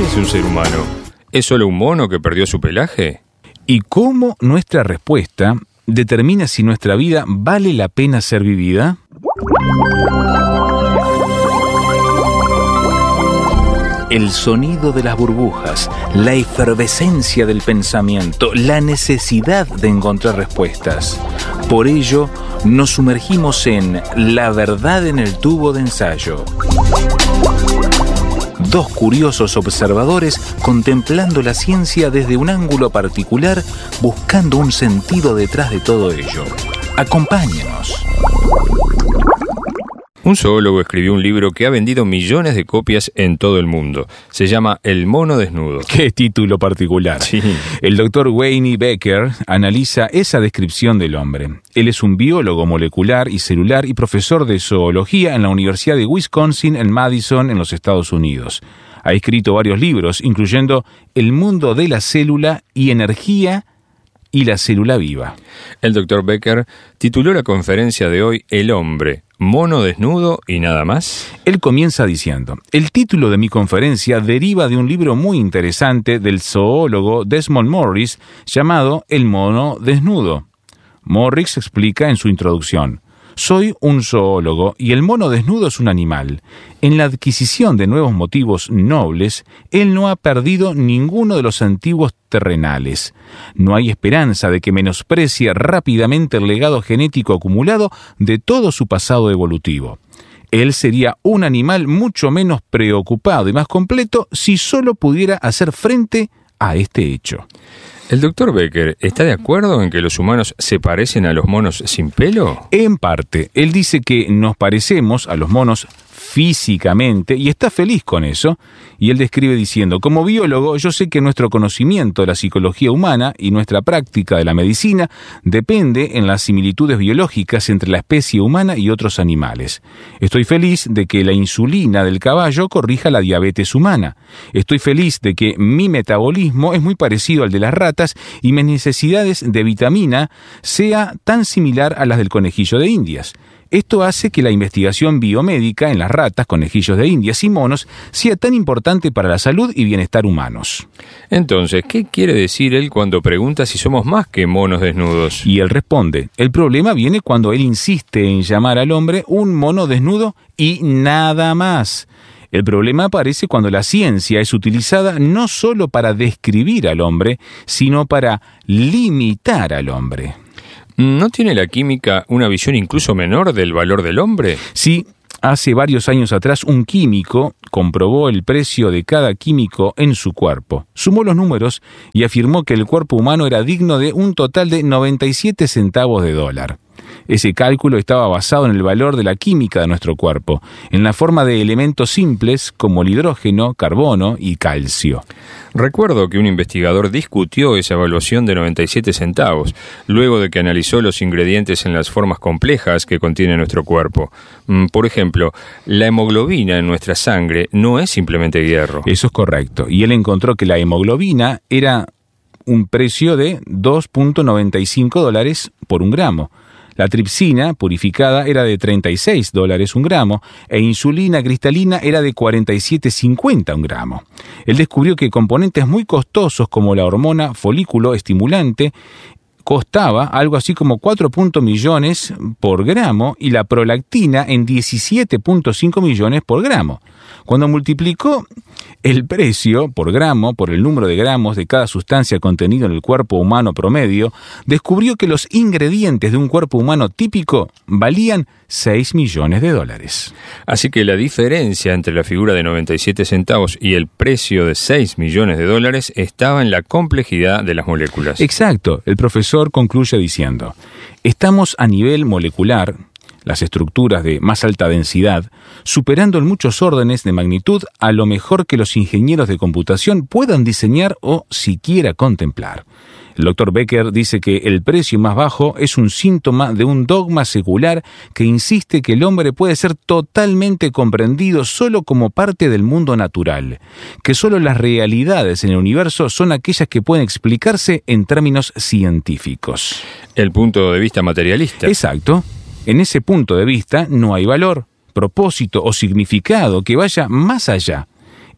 es un ser humano? ¿Es solo un mono que perdió su pelaje? ¿Y cómo nuestra respuesta determina si nuestra vida vale la pena ser vivida? El sonido de las burbujas, la efervescencia del pensamiento, la necesidad de encontrar respuestas. Por ello, nos sumergimos en La verdad en el tubo de ensayo. Dos curiosos observadores contemplando la ciencia desde un ángulo particular, buscando un sentido detrás de todo ello. Acompáñenos. Un zoólogo escribió un libro que ha vendido millones de copias en todo el mundo. Se llama El mono desnudo. ¡Qué título particular! Sí. El doctor Wayne Becker analiza esa descripción del hombre. Él es un biólogo molecular y celular y profesor de zoología en la Universidad de Wisconsin en Madison, en los Estados Unidos. Ha escrito varios libros, incluyendo El mundo de la célula y energía y la célula viva. El doctor Becker tituló la conferencia de hoy El hombre, mono desnudo y nada más. Él comienza diciendo: el título de mi conferencia deriva de un libro muy interesante del zoólogo Desmond Morris llamado El mono desnudo. Morris explica en su introducción: soy un zoólogo y el mono desnudo es un animal. En la adquisición de nuevos motivos nobles, él no ha perdido ninguno de los antiguos terrenales. No hay esperanza de que menosprecie rápidamente el legado genético acumulado de todo su pasado evolutivo. Él sería un animal mucho menos preocupado y más completo si solo pudiera hacer frente a este hecho. ¿El doctor Becker está de acuerdo en que los humanos se parecen a los monos sin pelo? En parte. Él dice que nos parecemos a los monos físicamente y está feliz con eso. Y él describe diciendo: como biólogo, yo sé que nuestro conocimiento de la psicología humana y nuestra práctica de la medicina depende en las similitudes biológicas entre la especie humana y otros animales. Estoy feliz de que la insulina del caballo corrija la diabetes humana. Estoy feliz de que mi metabolismo es muy parecido al de las ratas y mis necesidades de vitamina sea tan similar a las del conejillo de Indias. Esto hace que la investigación biomédica en las ratas, conejillos de Indias y monos sea tan importante para la salud y bienestar humanos. Entonces, ¿qué quiere decir él cuando pregunta si somos más que monos desnudos? Y él responde: el problema viene cuando él insiste en llamar al hombre un mono desnudo y nada más. El problema aparece cuando la ciencia es utilizada no solo para describir al hombre, sino para limitar al hombre. ¿No tiene la química una visión incluso menor del valor del hombre? Sí, hace varios años atrás un químico comprobó el precio de cada químico en su cuerpo. Sumó los números y afirmó que el cuerpo humano era digno de un total de 97 centavos de dólar. Ese cálculo estaba basado en el valor de la química de nuestro cuerpo, en la forma de elementos simples como el hidrógeno, carbono y calcio. Recuerdo que un investigador discutió esa evaluación de 97 centavos, luego de que analizó los ingredientes en las formas complejas que contiene nuestro cuerpo. Por ejemplo, la hemoglobina en nuestra sangre no es simplemente hierro. Eso es correcto, y él encontró que la hemoglobina era un precio de $2.95 por un gramo. La tripsina purificada era de $36 un gramo e insulina cristalina era de $47.50 un gramo. Él descubrió que componentes muy costosos como la hormona folículo estimulante costaba algo así como 4 millones por gramo y la prolactina en 17.5 millones por gramo. Cuando multiplicó el precio por gramo por el número de gramos de cada sustancia contenido en el cuerpo humano promedio, descubrió que los ingredientes de un cuerpo humano típico valían $6 millones. Así que la diferencia entre la figura de 97 centavos y el precio de $6 millones estaba en la complejidad de las moléculas. Exacto. El profesor concluye diciendo: estamos a nivel molecular, las estructuras de más alta densidad, superando en muchos órdenes de magnitud a lo mejor que los ingenieros de computación puedan diseñar o siquiera contemplar. El Dr. Becker dice que el precio más bajo es un síntoma de un dogma secular que insiste que el hombre puede ser totalmente comprendido solo como parte del mundo natural, que solo las realidades en el universo son aquellas que pueden explicarse en términos científicos. El punto de vista materialista. Exacto. En ese punto de vista no hay valor, propósito o significado que vaya más allá.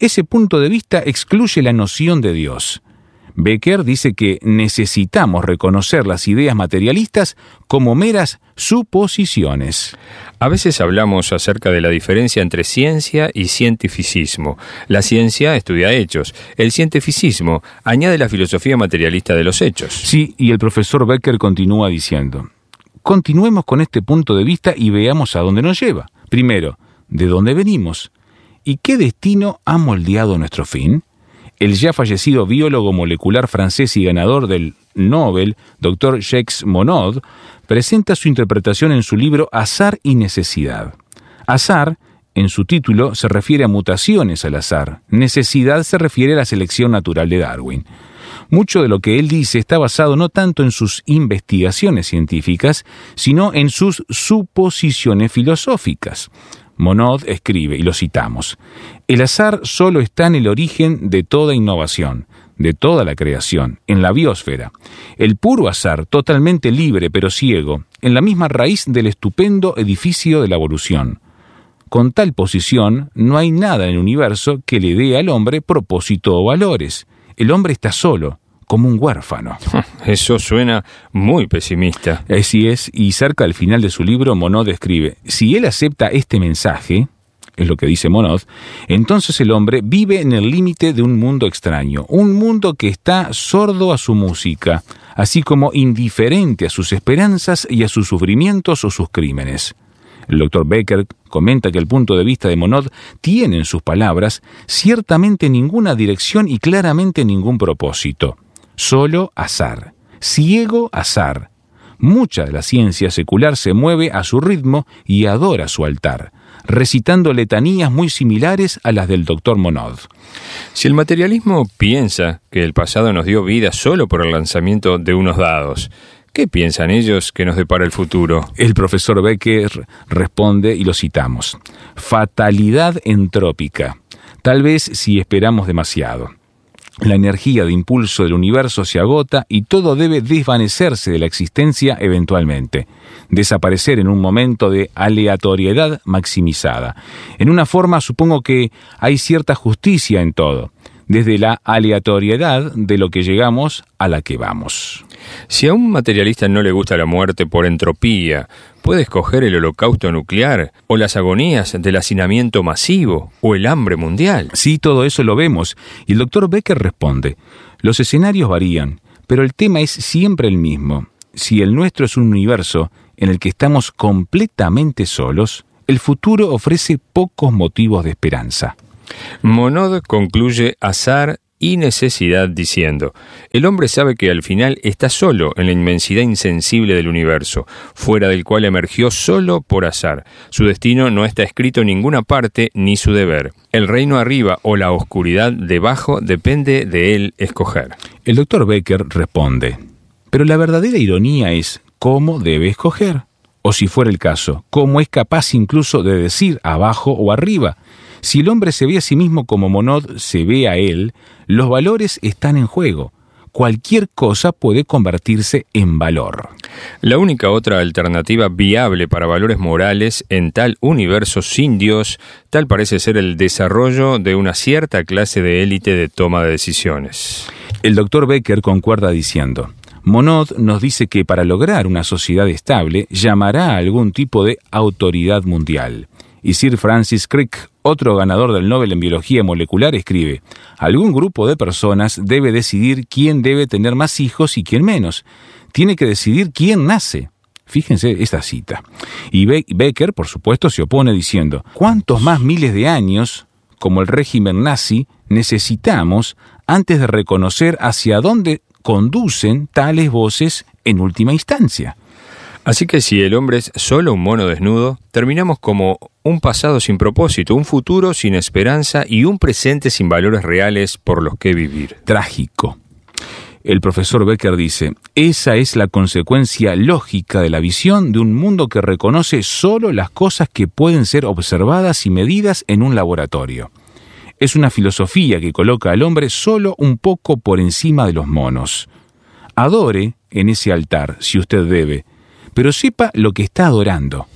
Ese punto de vista excluye la noción de Dios. Becker dice que necesitamos reconocer las ideas materialistas como meras suposiciones. A veces hablamos acerca de la diferencia entre ciencia y cientificismo. La ciencia estudia hechos. El cientificismo añade la filosofía materialista de los hechos. Sí, y el profesor Becker continúa diciendo: continuemos con este punto de vista y veamos a dónde nos lleva. Primero, ¿de dónde venimos? ¿Y qué destino ha moldeado nuestro fin? El ya fallecido biólogo molecular francés y ganador del Nobel, Dr. Jacques Monod, presenta su interpretación en su libro Azar y Necesidad. Azar, en su título, se refiere a mutaciones al azar. Necesidad se refiere a la selección natural de Darwin. Mucho de lo que él dice está basado no tanto en sus investigaciones científicas, sino en sus suposiciones filosóficas. Monod escribe, y lo citamos: el azar solo está en el origen de toda innovación, de toda la creación, en la biosfera. El puro azar, totalmente libre pero ciego, en la misma raíz del estupendo edificio de la evolución. Con tal posición, no hay nada en el universo que le dé al hombre propósito o valores. El hombre está solo, como un huérfano. Eso suena muy pesimista. Así es, y cerca al final de su libro, Monod escribe: si él acepta este mensaje, es lo que dice Monod, entonces el hombre vive en el límite de un mundo extraño, un mundo que está sordo a su música, así como indiferente a sus esperanzas y a sus sufrimientos o sus crímenes. El doctor Becker comenta que el punto de vista de Monod tiene en sus palabras ciertamente ninguna dirección y claramente ningún propósito. Solo azar, ciego azar. Mucha de la ciencia secular se mueve a su ritmo y adora su altar, recitando letanías muy similares a las del doctor Monod. Si el materialismo piensa que el pasado nos dio vida solo por el lanzamiento de unos dados, ¿qué piensan ellos que nos depara el futuro? El profesor Becker responde, y lo citamos: fatalidad entrópica, tal vez si esperamos demasiado. La energía de impulso del universo se agota y todo debe desvanecerse de la existencia eventualmente, desaparecer en un momento de aleatoriedad maximizada. En una forma, supongo que hay cierta justicia en todo, desde la aleatoriedad de lo que llegamos a la que vamos. Si a un materialista no le gusta la muerte por entropía, ¿puede escoger el holocausto nuclear, o las agonías del hacinamiento masivo, o el hambre mundial? Sí, todo eso lo vemos, y el doctor Becker responde: los escenarios varían, pero el tema es siempre el mismo. Si el nuestro es un universo en el que estamos completamente solos, el futuro ofrece pocos motivos de esperanza. Monod concluye Azar y Necesidad diciendo: el hombre sabe que al final está solo en la inmensidad insensible del universo, fuera del cual emergió solo por azar. Su destino no está escrito en ninguna parte, ni su deber. El reino arriba o la oscuridad debajo depende de él escoger. El doctor Becker responde: pero la verdadera ironía es cómo debe escoger. O si fuera el caso, cómo es capaz incluso de decir abajo o arriba. Si el hombre se ve a sí mismo como Monod se ve a él, los valores están en juego. Cualquier cosa puede convertirse en valor. La única otra alternativa viable para valores morales en tal universo sin Dios, tal parece ser el desarrollo de una cierta clase de élite de toma de decisiones. El doctor Becker concuerda diciendo: Monod nos dice que para lograr una sociedad estable llamará a algún tipo de autoridad mundial. Y Sir Francis Crick, otro ganador del Nobel en Biología Molecular, escribe: algún grupo de personas debe decidir quién debe tener más hijos y quién menos. Tiene que decidir quién nace. Fíjense esta cita. Y Becker, por supuesto, se opone diciendo: ¿cuántos más miles de años, como el régimen nazi, necesitamos antes de reconocer hacia dónde conducen tales voces en última instancia? Así que si el hombre es solo un mono desnudo, terminamos como un pasado sin propósito, un futuro sin esperanza y un presente sin valores reales por los que vivir. Trágico. El profesor Becker dice: esa es la consecuencia lógica de la visión de un mundo que reconoce solo las cosas que pueden ser observadas y medidas en un laboratorio. Es una filosofía que coloca al hombre solo un poco por encima de los monos. Adore en ese altar, si usted debe, pero sepa lo que está adorando.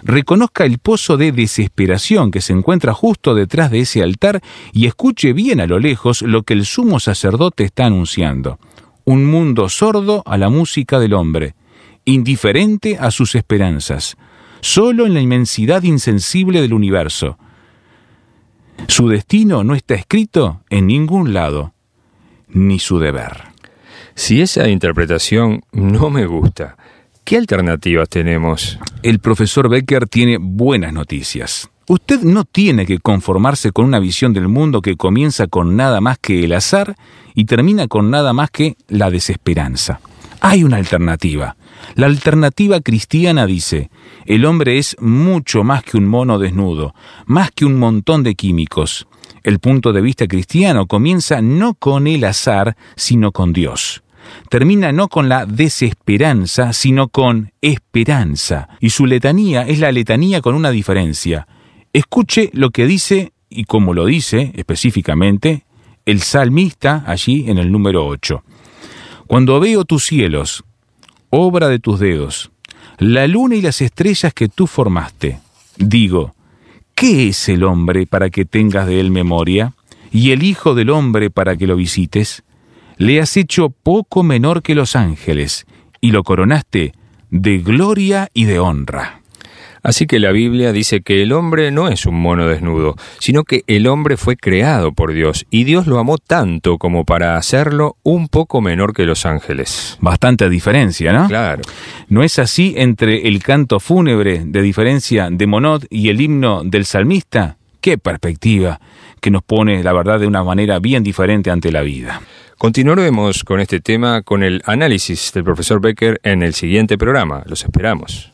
reconozca el pozo de desesperación que se encuentra justo detrás de ese altar y escuche bien a lo lejos lo que el sumo sacerdote está anunciando. Un mundo sordo a la música del hombre, indiferente a sus esperanzas, solo en la inmensidad insensible del universo. Su destino no está escrito en ningún lado, ni su deber. Si esa interpretación no me gusta, ¿qué alternativas tenemos? El profesor Becker tiene buenas noticias. Usted no tiene que conformarse con una visión del mundo que comienza con nada más que el azar y termina con nada más que la desesperanza. Hay una alternativa. La alternativa cristiana dice: el hombre es mucho más que un mono desnudo, más que un montón de químicos. El punto de vista cristiano comienza no con el azar, sino con Dios. Termina no con la desesperanza, sino con esperanza. Y su letanía es la letanía con una diferencia. Escuche lo que dice, y como lo dice específicamente, el salmista allí en el número 8. Cuando veo tus cielos, obra de tus dedos, la luna y las estrellas que tú formaste, digo, ¿qué es el hombre para que tengas de él memoria? ¿Y el hijo del hombre para que lo visites? Le has hecho poco menor que los ángeles, y lo coronaste de gloria y de honra. Así que la Biblia dice que el hombre no es un mono desnudo, sino que el hombre fue creado por Dios, y Dios lo amó tanto como para hacerlo un poco menor que los ángeles. Bastante diferencia, ¿no? Claro. ¿No es así entre el canto fúnebre de diferencia de Monod y el himno del salmista? ¡Qué perspectiva! Que nos pone, la verdad, de una manera bien diferente ante la vida. Continuaremos con este tema con el análisis del profesor Becker en el siguiente programa. Los esperamos.